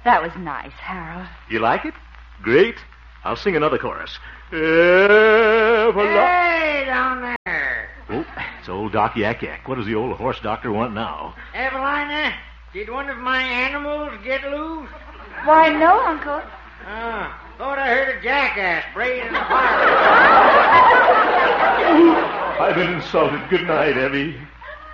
That was nice, Harold. You like it? Great. I'll sing another chorus. Hey, down there. Oh, it's old Doc Yak Yak. What does the old horse doctor want now? Evelina, did one of my animals get loose? Why, no, Uncle. Thought I heard a jackass braying in the fire. I've been insulted. Good night, Evie.